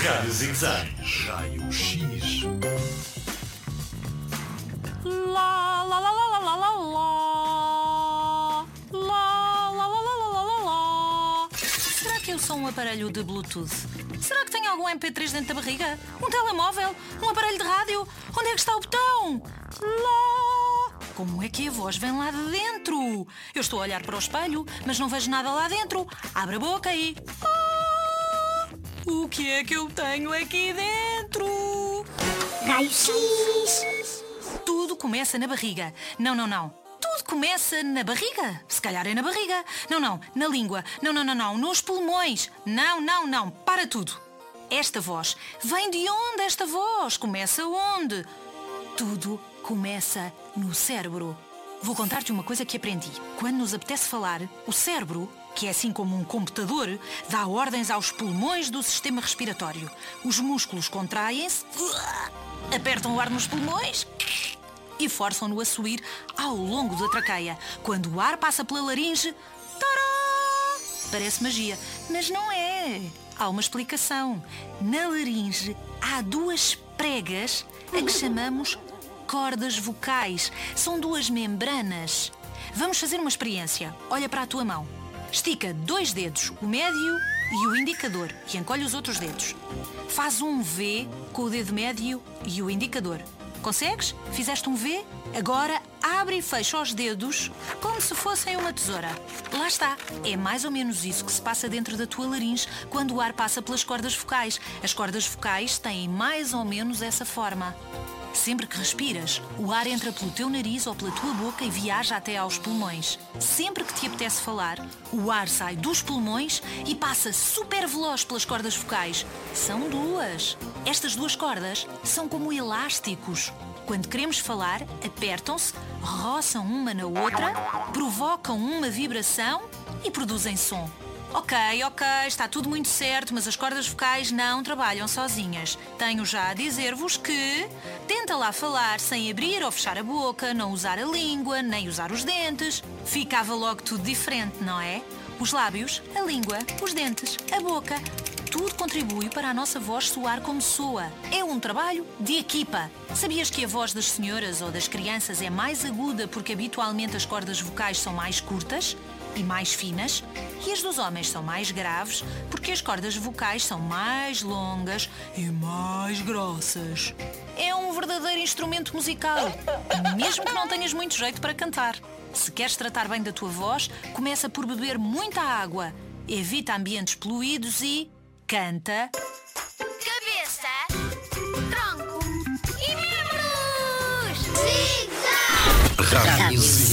Rádio Zig-Zag. Raio X. Lá, lá, lá, lá, lá, lá, lá, lá. Lá, lá, lá, lá, lá, lá, lá, lá. Será que eu sou um aparelho de Bluetooth? Será que tenho algum MP3 dentro da barriga? Um telemóvel? Um aparelho de rádio? Onde é que está o botão? Lá. Como é que a voz vem lá de dentro? Eu estou a olhar para o espelho, mas não vejo nada lá dentro. Abre a boca e... O que é que eu tenho aqui dentro? Raio X. Tudo começa na barriga. Não, não, não. Tudo começa na barriga. Se calhar é na barriga. Não, não. Na língua. Não, não, não, não. Nos pulmões. Não, não, não. Para tudo. Esta voz. Vem de onde esta voz? Começa onde? Tudo começa no cérebro. Vou contar-te uma coisa que aprendi. Quando nos apetece falar, o cérebro, que é assim como um computador, dá ordens aos pulmões do sistema respiratório. Os músculos contraem-se, apertam o ar nos pulmões e forçam-no a subir ao longo da traqueia. Quando o ar passa pela laringe, tará! Parece magia, mas não é. Há uma explicação. Na laringe há duas pregas a que chamamos cordas vocais. São duas membranas. Vamos fazer uma experiência. Olha para a tua mão. Estica 2 dedos, o médio e o indicador, e encolhe os outros dedos. Faz um V com o dedo médio e o indicador. Consegues? Fizeste um V? Agora abre e fecha os dedos como se fossem uma tesoura. Lá está. É mais ou menos isso que se passa dentro da tua laringe quando o ar passa pelas cordas vocais. As cordas vocais têm mais ou menos essa forma. Sempre que respiras, o ar entra pelo teu nariz ou pela tua boca e viaja até aos pulmões. Sempre que te apetece falar, o ar sai dos pulmões e passa super veloz pelas cordas vocais. São duas. Estas duas cordas são como elásticos. Quando queremos falar, apertam-se, roçam uma na outra, provocam uma vibração e produzem som. Ok, está tudo muito certo, mas as cordas vocais não trabalham sozinhas. Tenho já a dizer-vos que tenta lá falar sem abrir ou fechar a boca, não usar a língua, nem usar os dentes. Ficava logo tudo diferente, não é? Os lábios, a língua, os dentes, a boca. Tudo contribui para a nossa voz soar como soa. É um trabalho de equipa. Sabias que a voz das senhoras ou das crianças é mais aguda porque habitualmente as cordas vocais são mais curtas e mais finas? E as dos homens são mais graves porque as cordas vocais são mais longas e mais grossas. É um verdadeiro instrumento musical, mesmo que não tenhas muito jeito para cantar. Se queres tratar bem da tua voz, começa por beber muita água, evita ambientes poluídos e canta. Cabeça, tronco e membros. Zig-Zag. Rádio